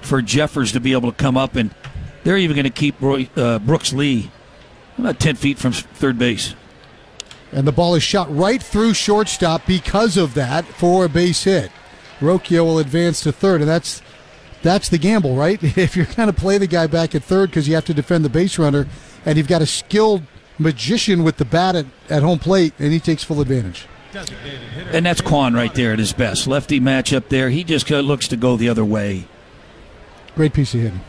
for Jeffers to be able to come up, and they're even going to keep Brooks Lee about 10 feet from third base. And the ball is shot right through shortstop because of that for a base hit. Rocchio will advance to third, and that's the gamble, right? If you're going to play the guy back at third because you have to defend the base runner, and you've got a skilled magician with the bat at home plate, and he takes full advantage. And that's Kwan right there at his best. Lefty matchup there. He just looks to go the other way. Great piece of hitting.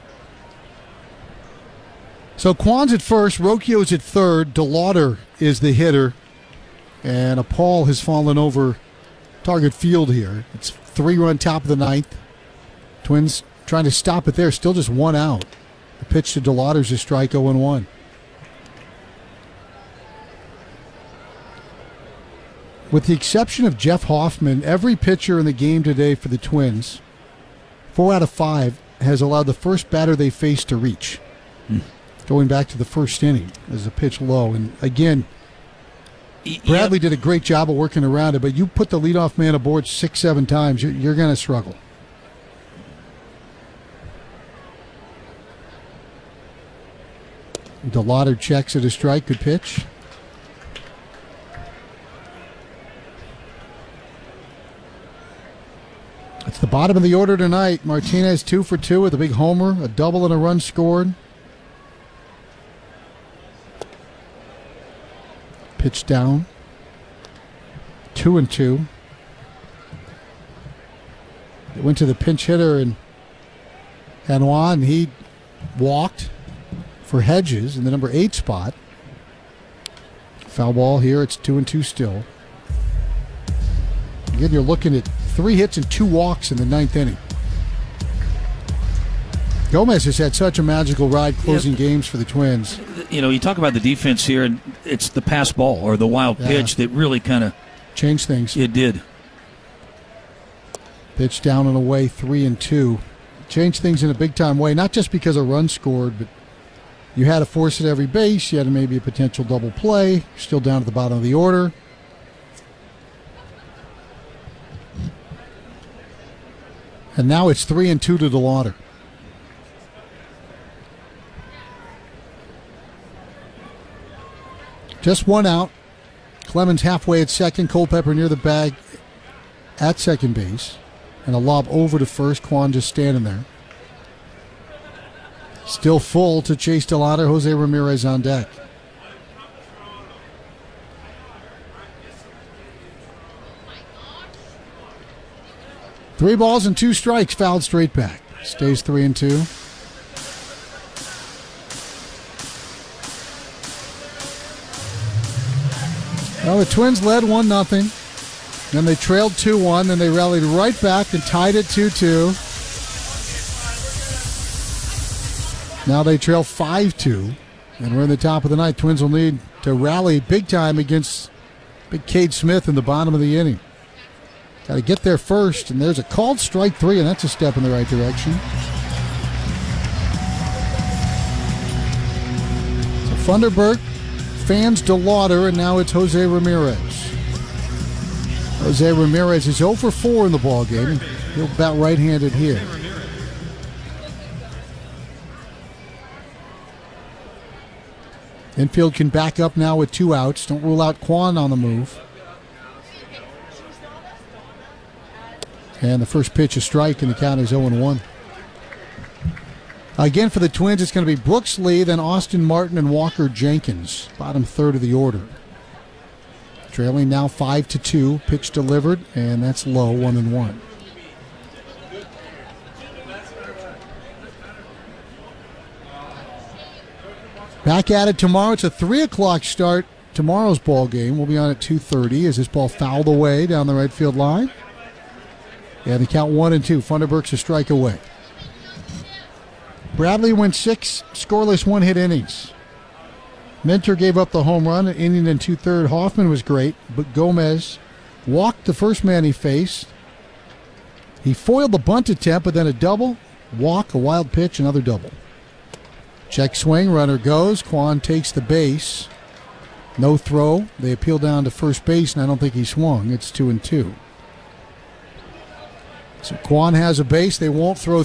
So Kwan's at first, Rocchio's at third, DeLauder is the hitter, and a Paul has fallen over target field here. It's 3-run top of the ninth. Twins trying to stop it there, still just one out. The pitch to DeLauder's a strike 0-1. With the exception of Jeff Hoffman, every pitcher in the game today for the Twins, 4 out of 5, has allowed the first batter they faced to reach. Going back to the first inning as a pitch low. And again, Bradley did a great job of working around it, but you put the leadoff man aboard 6-7 times, you're going to struggle. DeLauder checks at a strike. Good pitch. It's the bottom of the order tonight. Martinez 2 for 2 with a big homer, a double and a run scored. Pitch down. 2-2. It went to the pinch hitter and Hanois, and he walked for Hedges in the number 8 spot. Foul ball here. It's 2-2 still. Again, you're looking at 3 hits and 2 walks in the 9th inning. Gomez has had such a magical ride closing games for the Twins. You know, you talk about the defense here, and it's the pass ball or the wild pitch that really kind of changed things. It did. Pitch down and away, 3-2. Changed things in a big-time way, not just because a run scored, but you had a force at every base. You had maybe a potential double play. You're still down at the bottom of the order. And now it's 3-2 to DeLauder. Just one out. Clemens halfway at second. Culpepper near the bag at second base. And a lob over to first. Kwan just standing there. Still full to chase DeLauder. Jose Ramirez on deck. Three balls and 2 strikes. Fouled straight back. Stays 3-2. Well, the Twins led 1-0. Then they trailed 2-1. Then they rallied right back and tied it 2-2. Now they trail 5-2. And we're in the top of the ninth. Twins will need to rally big time against big Cade Smith in the bottom of the inning. Got to get there first. And there's a called strike 3, and that's a step in the right direction. So Funderburk fans DeLauder, and now it's Jose Ramirez. Jose Ramirez is 0 for 4 in the ballgame. He'll bat right-handed here. Infield can back up now with 2 outs. Don't rule out Kwan on the move. And the first pitch, a strike, and the count is 0-1. Again, for the Twins, it's going to be Brooks Lee, then Austin Martin and Walker Jenkins, bottom third of the order. Trailing now 5-2, pitch delivered, and that's low, 1-1. Back at it tomorrow. It's a 3 o'clock start. Tomorrow's ball game. We'll be on at 2:30 as this ball fouled away down the right field line. And the count 1-2. Funderburk's a strike away. Bradley went 6 scoreless 1-hit innings. Minter gave up the home run, an inning and 2/3. Hoffman was great, but Gomez walked the first man he faced. He foiled the bunt attempt, but then a double, walk, a wild pitch, another double. Check swing, runner goes. Kwan takes the base. No throw. They appeal down to first base, and I don't think he swung. It's 2-2. So Kwan has a base. They won't throw